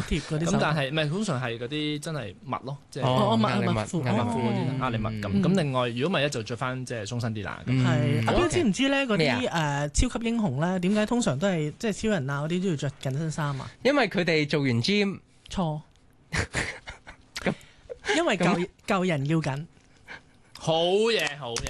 貼嗰啲。 咁但係唔係通常係嗰啲真係襪咯，即係襪壓力褲嗰啲壓力襪咁。咁另外如果萬一就着翻即係鬆身啲啦。 係阿標知唔知咧嗰啲超級英雄咧點解通常都係即係超人啊嗰啲都要着緊身衫啊？ 因為佢哋做完 gym 錯，因為救人要緊。 好嘢，好嘢。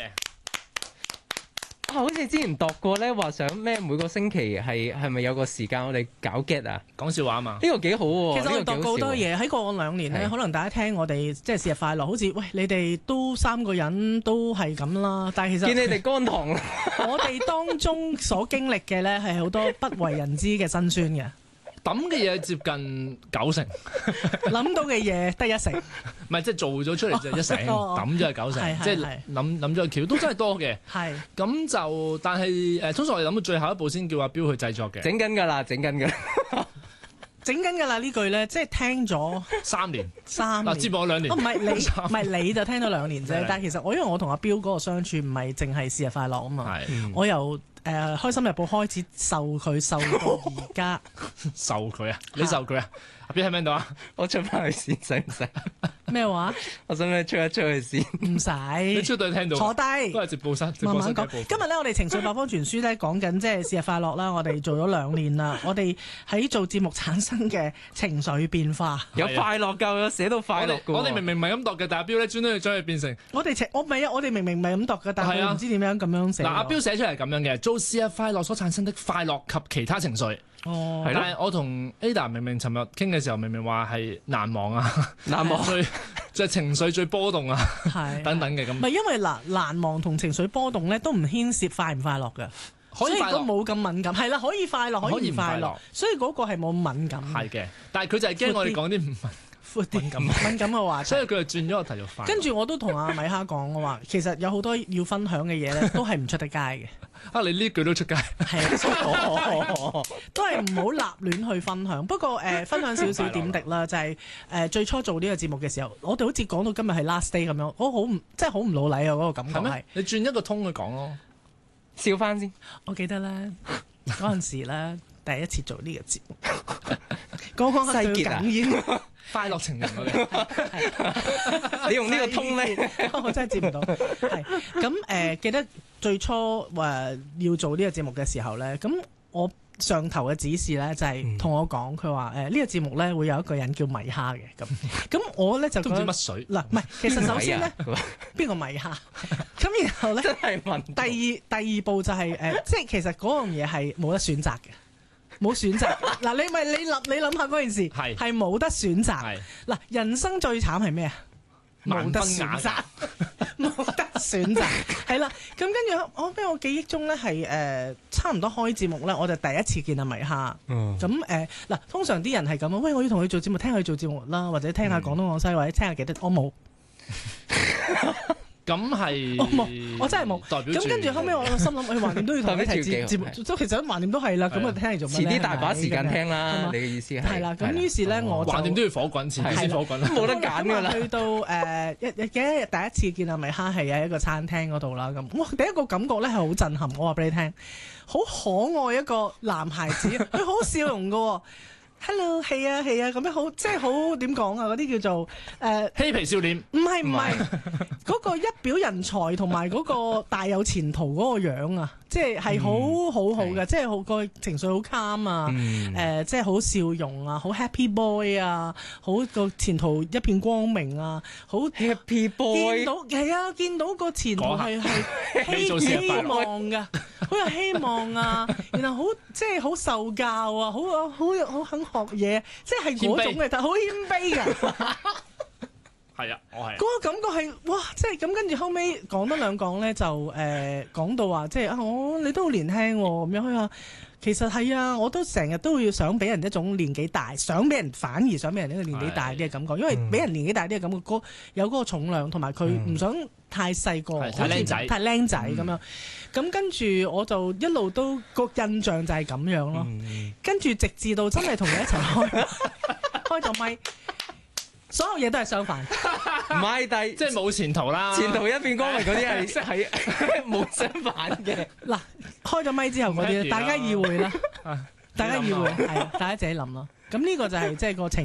好似之前度過咧，話想咩每個星期係咪有個時間我哋搞 get 啊？ 講笑話啊嘛， 呢個幾好喎。 其實我哋度過好多嘢，喺過往2年咧，可能大家聽我哋即係節日快樂，好似喂你哋都3個人都係咁啦，但係其實見你哋乾塘， 我哋當中所經歷嘅咧係好多不為人知嘅辛酸嘅。 抌嘅嘢接近90%， 諗到嘅嘢得1成， 唔係即係做咗出嚟就1成，抌咗係90成，即係諗咗個橋都真係多嘅。係咁就，但係通常我哋諗到最後一步先叫阿標去製作嘅。 整緊㗎啦，整緊㗎啦呢句咧，即係聽咗 3年， 嗱接我2年。 唔係你就聽咗2年啫，但係其實因為我同阿標嗰個相處唔係淨係節日快樂啊嘛，我由開心日報開始受佢受到而家， 受佢啊？你受佢啊？阿標喺邊度啊？ 我出翻去先，使唔使？ 咩話？ 我想你出一出去先。 唔使。 你出到去聽到。 坐低。 都係直播室。 慢慢講。今日咧，我哋情緒百科全書咧講緊即係節日快樂啦。我哋做咗2年啦，我哋喺做節目產生嘅情緒變化。 有快樂㗎，有寫到快樂㗎。 我哋明明唔係咁度嘅，但阿標咧專登要將佢變成。 我唔係啊！我哋明明唔係咁度嘅，但係唔知點樣咁樣寫。 嗱，阿標寫出嚟咁樣嘅，做節日快樂所產生的快樂及其他情緒。 哦， 係啦，我同 Ada 明明尋日傾嘅時候，明明話係難忘啊， 難忘最情緒最波動啊，等等嘅咁。 唔係因為難忘同情緒波動咧，都唔牽涉快唔快樂嘅，所以都冇咁敏感。係啦，可以快樂，可以唔快樂，所以嗰個係冇敏感。 係嘅，但係佢就係驚我哋講啲唔敏感嘅話題， 所以佢就轉咗個題就快。 跟住我都同阿米哈講，我話其實有好多要分享嘅嘢咧，都係唔出得街嘅。 你呢句都出街， 係都係唔好立亂去分享。不過分享少少點滴啦，就係最初做呢個節目嘅時候，我哋好似講到今日係 last day 咁樣，我好唔即係好唔老禮啊嗰個感覺係。 你轉一個通去講咯， 笑翻先。 我記得咧嗰陣時咧第一次做呢個節目，講講下最緊要快樂情人嗰啲， 你用呢個通咧， 我真係接唔到。係咁記得最初要做呢個節目嘅時候咧，咁我上頭嘅指示咧就係同我講，佢話呢個節目咧會有一個人叫米哈嘅咁我咧就覺得乜水嗱，唔係其實首先咧邊個米哈咁，然後咧真係問第二步就係即係其實嗰樣嘢係冇得選擇嘅。冇選擇嗱，你諗下嗰件事係冇得選擇嗱，人生最慘係咩啊？冇得選擇，冇得選擇係啦。咁跟住我記憶中咧係差唔多開節目咧，我就第一次見阿米哈。咁嗱，通常啲人係咁啊，喂，我要同佢做節目，聽佢做節目啦，或者聽下廣東廣西，或者聽下幾多，我冇。 咁係我真係冇。咁跟住後尾我心諗，橫掂都要同佢一齊節目，其實橫掂都係啦。咁啊，聽嚟做乜咧？ 遲啲大把時間聽啦。你嘅意思係？ 係啦。咁於是咧，我橫掂都要火滾，遲啲先火滾啦。 冇得揀㗎啦。 去到第一次見阿米哈係喺一個餐廳嗰度啦。咁哇，第一個感覺咧係好震撼。我話俾你聽，好可愛一個男孩子，佢好笑容㗎喎。Hello， 係啊，咁樣好，即係好點講啊？嗰啲叫做嬉皮笑臉， 唔係嗰個一表人才同埋嗰個大有前途嗰個樣啊！即係好嘅，即係好個情緒好 calm 啊，即係好笑容啊，好 happy boy 啊，好個前途一片光明啊，好 happy boy。 見到個前途係希望㗎，好有希望啊！然後好即係好受教啊，好肯學嘢，即係嗰種嘅，但係好謙卑㗎。 係啊，我係嗰個感覺係哇，即係咁跟住後尾講多兩講咧，就講到話即係你都好年輕喎咁樣。佢話其實係啊，我都成日都要想俾人一種年紀大，反而想俾人一個年紀大啲嘅感覺，因為俾人年紀大啲嘅感覺，有嗰個重量，同埋佢唔想太細個， 太僆仔咁樣。咁跟住我就一路都個印象就係咁樣咯。跟住直至到真係同你一齊開咗咪。所有嘢都係相反， 唔係，但即係冇前途啦。 前途一片光明嗰啲係冇相反嘅。 嗱，開咗咪之後嗰啲，大家意會啦，大家意會係，大家自己諗咯。咁呢個就係即係個情